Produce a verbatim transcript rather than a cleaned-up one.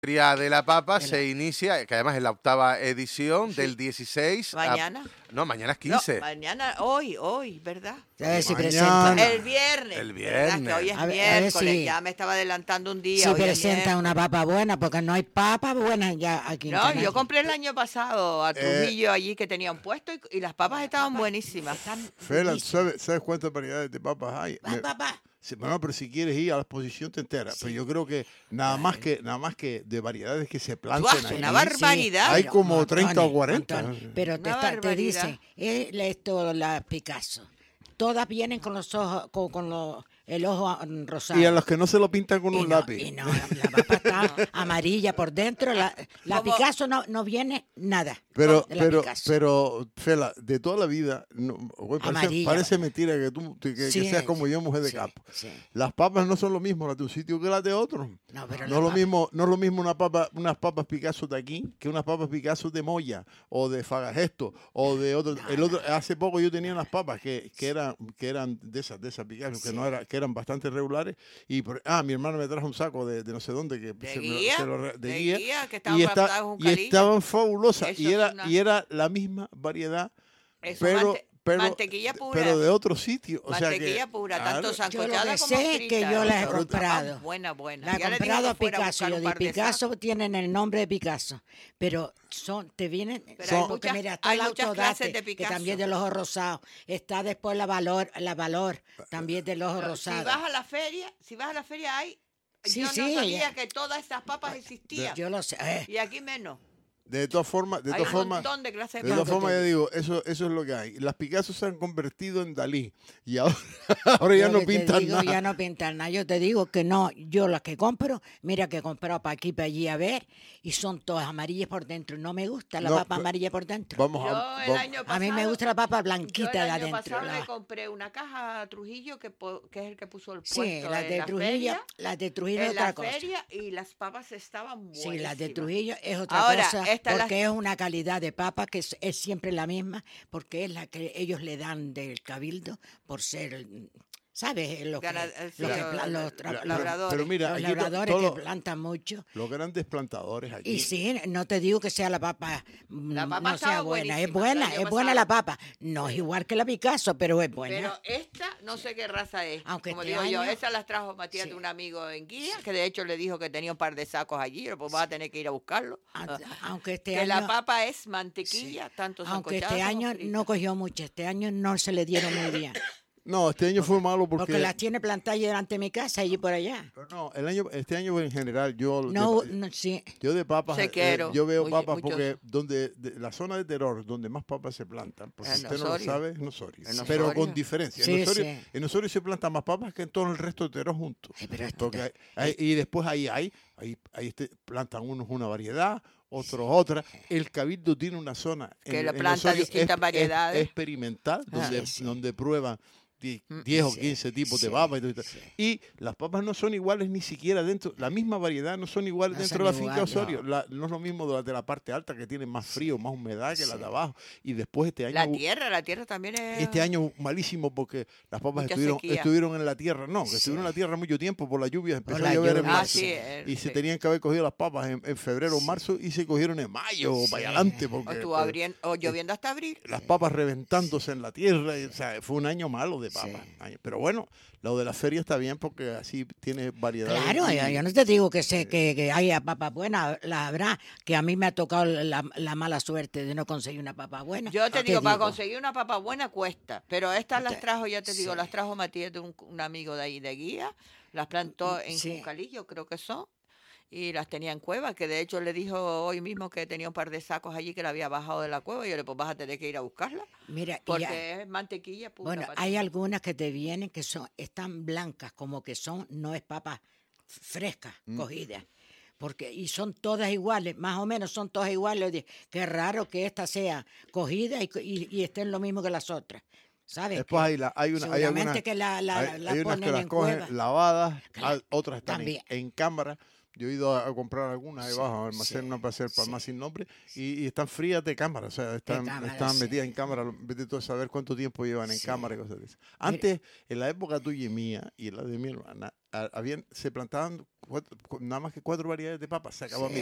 Feria de la Papa De la- se inicia, que además es la octava edición, Sí. del dieciséis ¿Mañana? a... No, mañana es No, quince. mañana, hoy, hoy, ¿verdad? A ver si Mañana. presentan. El viernes. El ¿verdad? viernes. Que hoy es A ver- a ver miércoles. si- Ya me estaba adelantando un día. Si hoy es presentan miércoles. una papa buena, porque no hay papa buena ya aquí en No, Canarias. yo compré el año pasado a Trujillo allí que tenía un puesto y, y las papas estaban buenísimas. Fela, ¿sabes, ¿sabes cuántas variedades de papas hay? Va, Me- papá. Sí, bueno, pero si quieres ir a la exposición te enteras. Pero yo creo que nada más que nada más que de variedades que se planten Guau, aquí, una barbaridad. hay pero como montones, treinta o cuarenta. montones. Pero te, Una está- te barbaridad. dicen, eh, esto, la Picasso, todas vienen con los ojos, con, con los, el ojo mm, rosado. Y a los que no se lo pintan con Y un no, lápiz. y no, la papa está amarilla por dentro. La, la Como- Picasso no, no viene nada. Pero, de la pero, Picasso. pero, Fela, de toda la vida, no, güey, parece, Amarilla. parece mentira que tú que, que Sí, seas como yo, mujer de sí, campo. sí. Las papas no son lo mismo las de un sitio que las de otro. No, pero No la es lo papa- mismo, no es lo mismo una papa, unas papas Picasso de aquí que unas papas Picasso de Moya o de Fagagesto o de otro. El otro, hace poco yo tenía unas papas que, que eran, que eran de esas, de esas Picasso, que no era, que eran bastante regulares. Y por- ah, mi hermano me trajo un saco de, de no sé dónde que De se me lo- guía, se lo re- de de guía, guía, que estaban y, está- plantadas en un y calillo. estaban fabulosas Eso y es era una- y era la misma variedad, Eso, pero mante- pero mantequilla pura. pero de otro sitio. O sea mantequilla que, pura, claro, tanto Yo lo sancochada que como sé es frita. que yo las he Claro, comprado. Buena, buena. La he Ya le dije comprado a que fuera Picasso. buscar Yo un de par de Picasso sacos. tienen el nombre de Picasso. Pero son, te vienen. Pero hay porque muchas- mira, está hay la muchas Autodate, clases de que Picasso. también del ojo rosado. Está después la Valor, la Valor, también del ojo Pero rosado. Si vas a la feria, si vas a la feria hay. Sí, yo no sí, sabía ya. que todas esas papas existían. Yo lo sé. eh. Y aquí menos. de todas formas, de Hay todas un formas, montón de clases de de todas papas. formas ya digo, eso, eso es lo que hay. Las Picasso se han convertido en Dalí y ahora, ahora ya Yo no que te pintan digo, nada. Ya no pintan nada. Yo te digo que no, yo las que compro, mira que he comprado para aquí, para allí a ver, y son todas amarillas por dentro. No me gusta la No, papa pero- amarilla por dentro. Vamos Yo a, el vamos- año A mí me pasado- gusta la papa Yo blanquita el de año adentro. pasado la- le compré una caja a Trujillo que, po- que es el que puso el Sí, puesto las en de la Trujillo, feria, las de Trujillo es en la otra cosa. feria y las papas estaban buenísimas. Sí, las de Trujillo es otra Ahora, cosa, esta porque la- es una calidad de papa que es, es siempre la misma, porque es la que ellos le dan del cabildo por ser, ¿sabes? Lo que, Gana- eh, sí, lo que los- pla- los, los tra- los- labradores. pero mira, los aquí to- labradores todo- que plantan mucho. los grandes plantadores aquí. Y sí, no te digo que sea la papa, mm, La papa no sea estaba buena, es buenísima, buena, el año es buena pasado. la papa. No es igual que la Picasso, pero es buena. Pero esta, no sé qué raza es. Aunque Como este digo yo, año- esas las trajo Matías Sí. de un amigo en guía, que de hecho le dijo que tenía un par de sacos allí, pero pues vas a tener que ir a buscarlo. Ante- Ah, Aunque este que año, la papa es mantequilla, tanto aunque sancochada este como año frita. no cogió mucho, este año no se le dieron muy bien. No, este año fue malo porque, Porque las tiene plantadas delante de mi casa, allí por allá. pero no, el año, este año en general yo No, de, no, sí. yo de papas, Sé eh, quiero, yo veo mucho- papas muchos- porque donde de- la zona de Terror donde más papas se plantan, porque En usted no lo Osorio. sabe, es en Osorio, En pero Osorio. con diferencia. Sí, en, Osorio, sí. en Osorio se plantan más papas que en todo el resto de Terror juntos. Ay, pero este Porque te- hay- hay- y después ahí hay, ahí, ahí este- plantan unos una variedad, otros otra. El Cabildo tiene una zona Que en- le en planta Osorio distintas es- variedades. es- experimental, Ah, donde, sí. donde prueban die- Mm, diez o sí, quince tipos sí, de papas. Y, todo esto. sí. Y las papas no son iguales ni siquiera dentro, la misma variedad no son iguales No dentro son de la finca iguales. Osorio. La- no es lo mismo de las de la parte alta que tienen más frío, más humedad que las de Sí. abajo. Y después este año... La tierra, la tierra también es... Este año malísimo porque las papas Mucha estuvieron, sequía. estuvieron en la tierra. No, que Sí. estuvieron en la tierra mucho tiempo por la lluvia. Empezó la a llover en lluvia, Ah, marzo. sí. eh, Y se sí. tenían que haber cogido las papas en, en febrero o marzo y se cogieron en mayo o para Sí. adelante. O Porque estuvo pues, abrien- o lloviendo hasta abril. las papas reventándose en la tierra. y, o sea, fue un año malo de papas. Sí. Año- Pero bueno, lo de la feria está bien porque así tiene variedad. Claro, yo, yo no te digo que sé que, que haya papas buenas, las habrá, que a mí me ha tocado la, la mala suerte de no conseguir una papa buena. Yo te digo, para conseguir una papa buena cuesta, pero estas las Te- trajo, ya te digo, sí. las trajo Matías de un, un amigo de ahí de guía, las plantó en Sí. Juncalillo, creo que son, y las tenía en cueva, que de hecho le dijo hoy mismo que tenía un par de sacos allí que la había bajado de la cueva, y yo le pues vas a tener que ir a buscarla, Mira, y porque ya- es mantequilla pura. bueno, para hay ti. algunas que te vienen que son están blancas, como que son, no es papa fresca, Mm. cogida. Porque, y son todas iguales, más o menos son todas iguales. Yo dije, qué raro que esta sea cogida y, y, y estén lo mismo que las otras. ¿Sabes? Después Que hay, la, hay, una, hay seguramente algunas, que la, la, hay, la hay unas ponen que las en cogen cueva. lavadas, Claro, hay- otras están en, también. en cámara. Yo he ido a, a comprar algunas ahí Sí, abajo, almacén, sí, una para hacer para sí. más sin nombre, y, y están frías de cámara, o sea, están, cámara, están sí. metidas en cámara, vete tú a saber cuánto tiempo llevan en Sí. cámara y cosas de esas. Antes, en la época tuya y mía, y en la de mi hermana, a- habían, se plantaban cuatro- cu- nada más que cuatro variedades de papas. Se acabó Sí. mi